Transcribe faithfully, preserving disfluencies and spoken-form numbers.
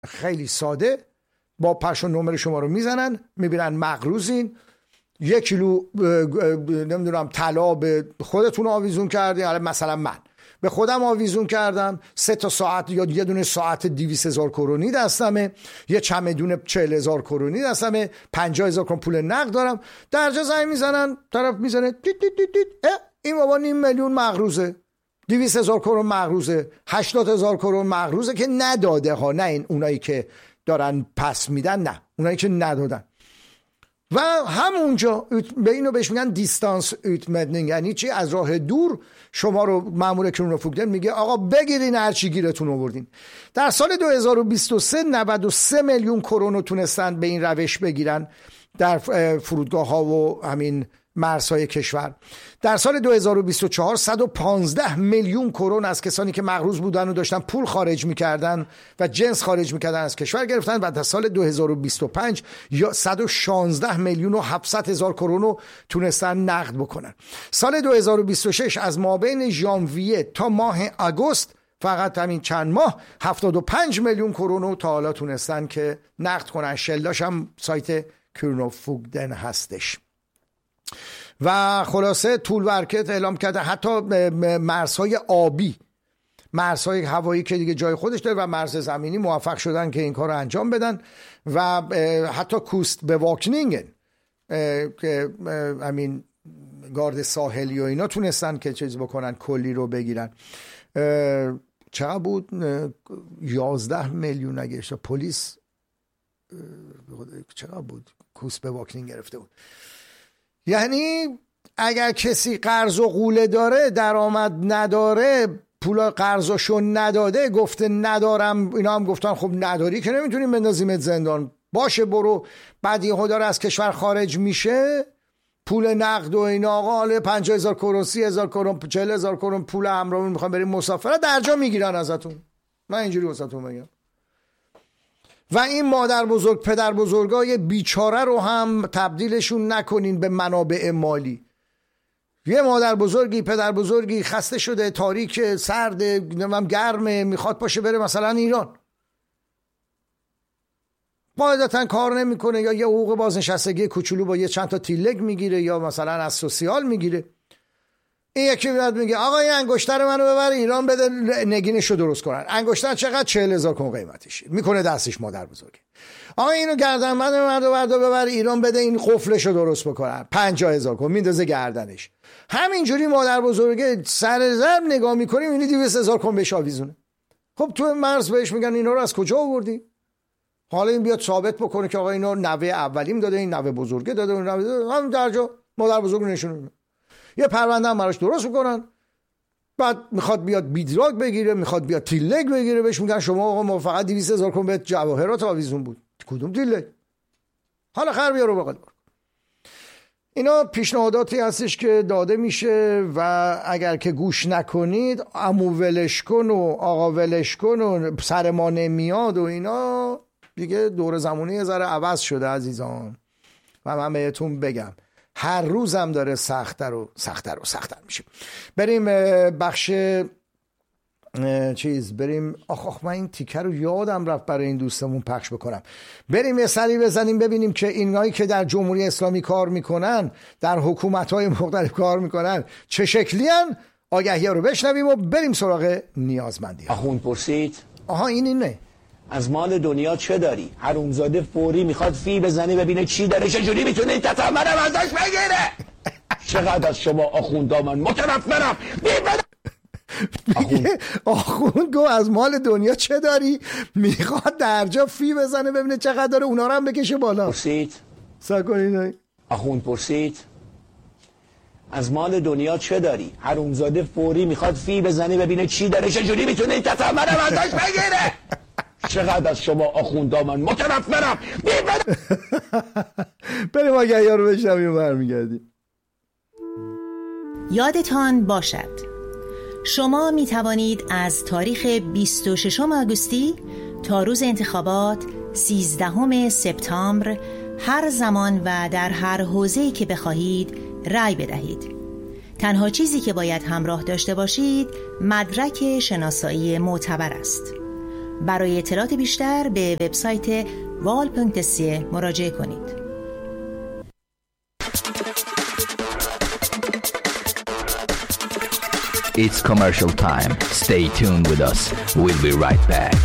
خیلی ساده با پش و نمره شما رو میزنن، میبینن مقروضین، یک کیلو نمیدونم طلا به خودتون آویزون کردین، مثلا من به خودم آویزون کردم، سه تا ساعت یا یه دونه ساعت دویست هزار کرونی دستمه، یه چمدون چهل هزار کرونی دستمه، پنجاه هزار کرون پول نقد دارم. درجا زنگ میزنن، طرف میزنه دیت دیت دیت دیت. این بابا نیم میلیون مقروضه، دویست هزار کرون مقروضه، هشتاد هزار کرون مقروضه که نداده ها، نه این اونایی که دارن پس میدن، نه اونایی که ندادن. و همونجا به اینو بهش میگن دیستانس اوتمدنینگ، یعنی چی؟ از راه دور شما رو مأمور کرونوفوگدن میگه آقا بگیرین هر چی گیرتون آوردین. در سال دو هزار و بیست و سه نود و سه میلیون کرون رو تونستن به این روش بگیرن در فرودگاه ها و همین مرزهای کشور. در سال دو هزار و بیست و چهار صد و پانزده میلیون کرون از کسانی که مقروض بودن و داشتن پول خارج میکردن و جنس خارج میکردن از کشور گرفتن و در سال دو هزار و بیست و پنج یا صد و شانزده میلیون و هفتصد هزار کرون رو تونستن نقد بکنن. سال دو هزار و بیست و شش از مابین ژانویه تا ماه آگوست فقط همین چند ماه هفتاد و پنج میلیون کرون رو تا حالا تونستن که نقد کنن. شلداش هم سایت کرونوفوگدن هستش. و خلاصه طول ورکت اعلام کرده حتی مرزهای آبی، مرزهای هوایی که دیگه جای خودش داره و مرز زمینی موفق شدن که این کار رو انجام بدن و حتی کوست به واکنینگن که همین گارد ساحلی و اینا تونستن که چیز بکنن، کلی رو بگیرن. چقدر بود؟ یازده میلیون نگرشت. پلیس چقدر بود کوست به واکنینگ گرفته بود. یعنی اگر کسی قرض و قوله داره، درآمد نداره، پول قرضشو نداده، گفته ندارم، اینا هم گفتن خب نداری که نمیتونیم بندازیمت زندان، باشه برو. بعد یهو داره از کشور خارج میشه، پول نقد و اینا، آقا حالا پنجاه هزار کرون، سی هزار کرون، چهل هزار کرون پول همراهمون میخوام بریم مسافرت، درجا میگیرن ازتون. من اینجوری واسهتون بگم. و این مادر بزرگ پدر بزرگای بیچاره رو هم تبدیلشون نکنین به منابع مالی. یه مادر بزرگی پدر بزرگی خسته شده، تاریک، سرد، نمیم گرمه، میخواد پاشه بره مثلا ایران، قاعدتا کار نمیکنه یا یه حقوق بازنشستگی کوچولو با یه چند تا تیلگ میگیره یا مثلا از سوسیال میگیره. این یکی میاد میگه آقا این انگشتر منو ببر ایران بده نگینشو درست کنن. انگشتر چقدر؟ چهل هزار کن قیمتش. میکنه دستش مادر بزرگه. آقا اینو گردن من مردو بردا ببر ایران بده این قفلشو درست بکنن، پنجاه هزار کن میندازه گردنش. همینجوری مادر بزرگه سر ضرب نگاه میکنیم اینی دویست هزار کن بهش آویزونه. خب تو مرز بهش میگن اینا رو از کجا آوردی؟ حالا این بیاد ثابت بکنه که آقا اینا نوه اولیم داده، این نوه بزرگه داده، اون نوه داده. هم درجا مادر بزرگ نشون میده. یه پرونده هم براش درست میکنن، بعد میخواد بیاد بیدراگ بگیره، میخواد بیاد تیلگ بگیره، بهش میگن شما آقا ما فقط دویست هزار کن بهت جواهرات آویزون بود. کدوم تیلگ؟ حالا خر بیارو بقید. اینا پیشنهاداتی هستش که داده میشه و اگر که گوش نکنید عمو ولش کن و آقا ولش کن و سر ما نمیاد و اینا، دیگه دور زمانی یه ذره عوض شده عزیزان. و من بهتون بگم هر روزم داره سخت‌تر و سخت‌تر و سخت‌تر میشه. بریم بخش چیز بریم آخ آخ من این تیکه رو یادم رفت برای این دوستمون پخش بکنم. بریم یه سری بزنیم ببینیم که اینایی که در جمهوری اسلامی کار میکنن، در حکومت‌های مختلف کار میکنن، چه شکلی ان. آگهی رو بشنویم و بریم سراغ نیازمندی. آخوند پرسید آها این اینه، از مال دنیا چه داری؟ حرومزاده فوری میخواد فی بزنی ببینه چی داره، چجوری میتونه این تطمنم ازش بگیره. چقدر از شما آخوندا من متنفرم. آخوند آخوند گو از مال دنیا چه داری؟ میخواد درجا فی بزنه ببینه چقدر داره، اونا رو هم بکشه بالا. پرسید ساکنین آخوند پرسید از مال دنیا چه داری؟ حرومزاده فوری میخواد فی بزنی ببینه چی داره، چجوری میتونه این تطمنم ازش بگیره. چقدر از شما آخوندا من متنفرم. بریم آگهی ها رو بشنویم و برمیگردیم. یادتان باشد شما می توانید از تاریخ بیست و ششم آگوستی تا روز انتخابات سیزدهم سپتامبر هر زمان و در هر حوزه‌ای که بخواهید رأی بدهید. تنها چیزی که باید همراه داشته باشید مدرک شناسایی معتبر است. برای اطلاعات بیشتر به وبسایت وال پونکت سی مراجعه کنید. It's commercial time. Stay tuned with us. We'll be right back.